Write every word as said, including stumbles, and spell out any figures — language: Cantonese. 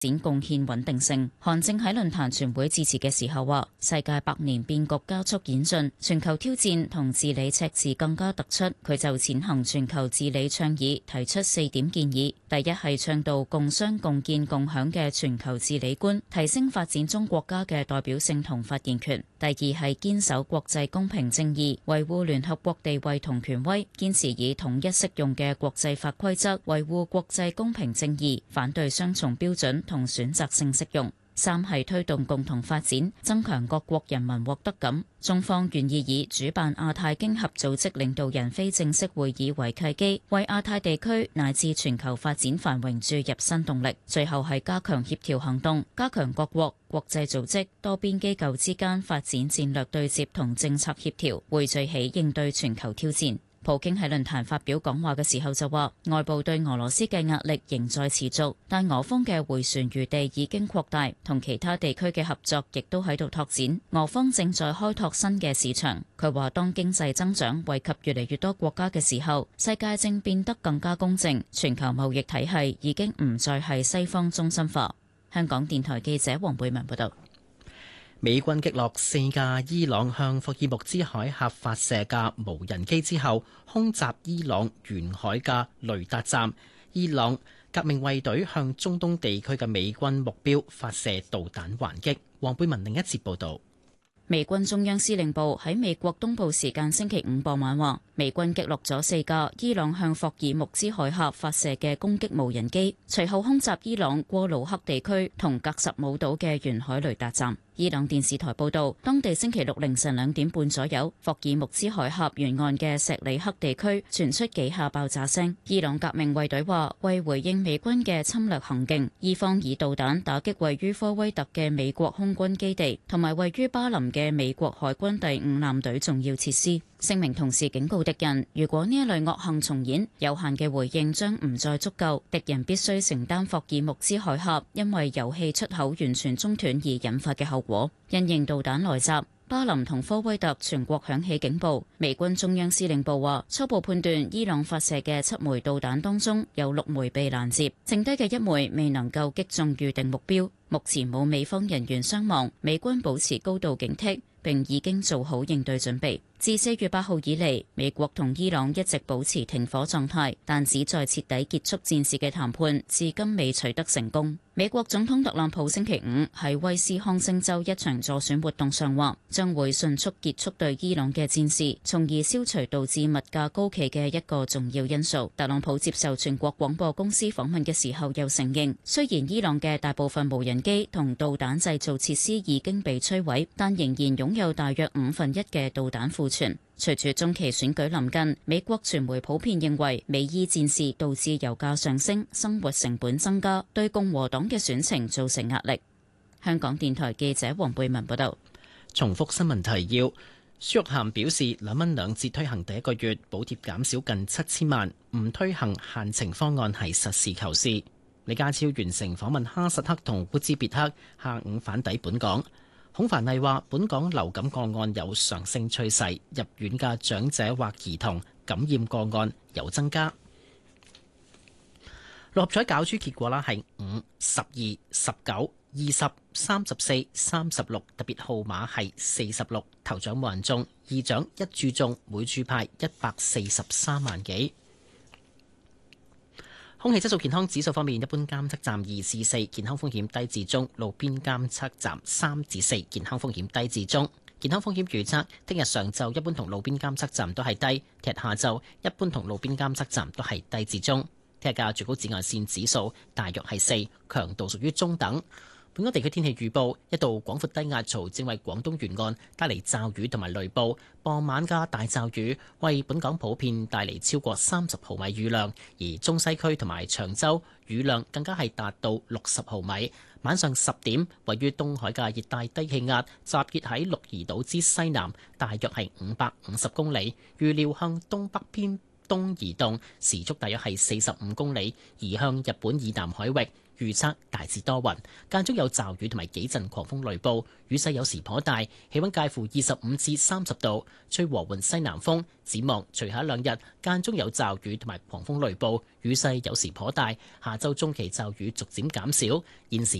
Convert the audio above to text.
展貢獻穩定性。韓正喺論壇全會致辭嘅時候話：世界百年變局加速演進，全球挑戰同治理赤字更加突出。佢就踐行全球治理倡議提出四點建議：第一係倡導共商共建共享嘅全球治理觀，提升發展中國家嘅代表性同發言權；第二係堅守國際公平正義，維護聯合國地位同權威，堅持以統一適用嘅國際法規則維護國際公平正義，反對雙重標準同選擇性適用。三係推動共同發展，增強各國人民獲得感。中方願意以主辦亞太經合組織領導人非正式會議為契機，為亞太地區乃至全球發展繁榮注入新動力。最後係加強協調行動，加強各國、國際組織、多邊機構之間發展戰略對接同政策協調，匯聚起應對全球挑戰。普京喺論壇發表講話嘅時候就話，外部對俄羅斯嘅壓力仍在持續，但俄方嘅迴旋餘地已經擴大，同其他地區嘅合作亦都喺度拓展。俄方正在開拓新嘅市場。佢話，當經濟增長惠及越嚟越多國家嘅時候，世界正變得更加公正，全球貿易體系已經唔再係西方中心化。香港電台記者黃貝文報道。 美軍擊落四架伊朗向霍爾木茲海峽發射嘅無人機之後，空襲伊朗沿海嘅雷達站。伊朗革命衛隊向中東地區嘅美軍目標發射導彈還擊。黃貝文另一節報導。 美軍中央司令部喺美國東部時間星期五傍晚話，美軍擊落咗四架伊朗向霍爾木茲海峽發射嘅攻擊無人機，隨後空襲伊朗過魯克地區同格什姆島嘅沿海雷達站。伊朗電視台報道，當地星期六凌晨兩點半左右，霍爾木茲海峽沿岸嘅錫里克地區傳出幾下爆炸聲。伊朗革命衛隊話，為回應美軍嘅侵略行徑，伊方以導彈打擊位於科威特嘅美國空軍基地，同埋位於巴林嘅美國海軍第五艦隊重要設施。聲明同時警告敵人，如果呢一類惡行重演，有限嘅回應將唔再足夠，敵人必須承擔霍爾木茲海峽因為油氣出口完全中斷而引發嘅後果。因應導彈來襲，巴林同科威特全國響起警報。美軍中央司令部話，初步判斷伊朗發射嘅七枚導彈當中有六枚被攔截，剩低嘅一枚未能夠擊中預定目標。目前冇美方人員傷亡，美軍保持高度警惕，並已經做好應對準備。自四月八號以嚟，美國同伊朗一直保持停火狀態，但旨在徹底結束戰事嘅談判至今未取得成功。美國總統特朗普星期五喺威斯康星州一場助選活動上話，將會迅速結束對伊朗嘅戰事，從而消除導致物價高企嘅一個重要因素。特朗普接受全國廣播公司訪問嘅時候又承認，雖然伊朗嘅大部分無人機同導彈製造設施已經被摧毀，但仍然擁有大約五分一嘅導彈庫存。隨住中期選舉臨近，美國傳媒普遍認為美伊戰事導致油價上升、生活成本增加，對共和黨嘅選情造成壓力。香港電台記者黃貝文報道。 重複新聞提要。孫玉菡表示，兩蚊兩折推行第一個月補貼減少近七千萬，唔推行限程方案係實事求是。李家超完成訪問哈薩克同烏茲別克，下午返抵本港。孔繁毅話：本港流感個案有上升趨勢，入院嘅長者或兒童感染個案有增加。六合彩攪珠結果啦，係五、十二、十九、二十、三十四、三十六，特別號碼係四十六。頭獎冇人中，二獎一注中，每注派一百四十三萬幾。空氣質素健康指數方面，一般監測站二至四，健康風險低至中；路邊監測站三至四，健康風險低至中。健康風險預測：聽日上晝一般同路邊監測站都係低，聽日下晝一般同路邊監測站都係低至中。聽日嘅最高紫外線指數大約係四，強度屬於中等。本港地區天氣預報：一道廣闊低壓槽正為廣東沿岸帶嚟驟雨同埋雷暴，傍晚嘅大驟雨為本港普遍帶嚟超過三十毫米雨量，而中西區同埋長洲雨量更加係達到六十毫米。晚上十點，位於東海嘅熱帶低氣壓集結喺鹿兒島之西南，大約係五百五十公里，預料向東北偏東移動，時速大約係四十五公里，移向日本以南海域。 預測大致多雲，間中有驟雨同埋幾陣狂風雷暴，雨勢有時頗大，氣溫介乎二十五至三十度，吹和緩西南風。展望隨後一兩日間中有驟雨同埋狂風雷暴，雨勢有時頗大，下周中期驟雨逐漸減少。現時